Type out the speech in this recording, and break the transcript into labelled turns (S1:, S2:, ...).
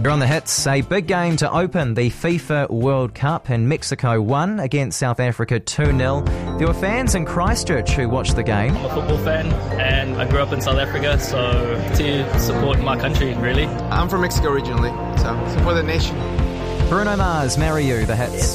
S1: You're on the hits. A big game to open the FIFA World Cup, and Mexico won against South Africa 2-0. There were fans in Christchurch who watched the game.
S2: I'm a football fan and I grew up in South Africa, so to support my country, really.
S3: I'm from Mexico originally, so support the nation.
S1: Bruno Mars, Marry You, the hits.